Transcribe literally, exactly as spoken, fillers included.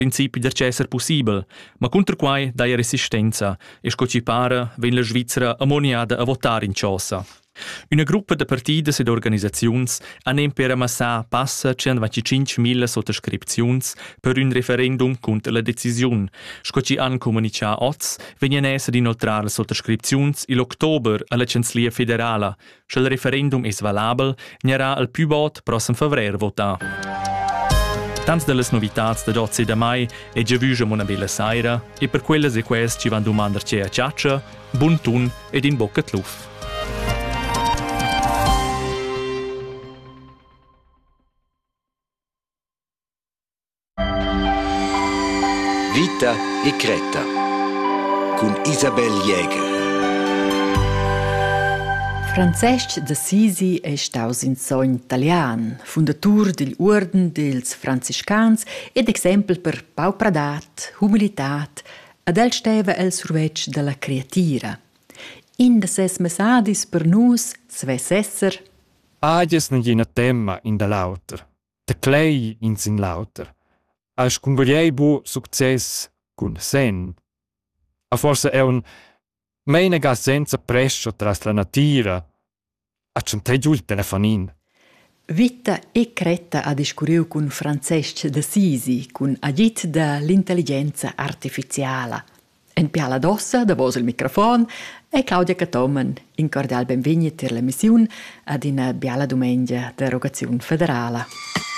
principi d'arcesser possibel, ma contra quai daia resistenza, e sco ci para ven la Svizra ammoniada a votar in ciossa. Una gruppa de partidas ed organisaziuns han per amassar passa centoventicinc mila sottoscripziuns per un referendum contra la decisiun, sco ci han comunicar oz venien essa d'inoltrar le sottoscripziuns in october alla Canzlia federala, se il referendum es valabel, n'era al più vot prossem favrer votar. Tants de las novitats da dozze de mai e già vüscia una bella saira e per quelles e quest ci van domandar c'è a ciaccia, bun tun ed in bocca tluf. Vita e Creta con Isabel Jäger. Francesc d'Assisi è staus in sogn italian, fondatur degli Orden dels Franciscans ed exempel per paupradat, humilitat, ed el steva el survetg della creatira. In de ses mesadis per nus sves esser Agies ne gina temma in da lauter, de clay in sin lauter. Als cumbriei bu success cun sen. A forse è un meinega senza prescio tras la natura. A centei giù il telefonin. Vita e Creta ha discuriu cun Francesc d'Assisi, cun agit da l'intelligenza artificiala. En piala d'ossa, da vos il microfon, e Claudia Catomen, in cordial benvegni per la missione ad una biala domenica d'erogazione federala.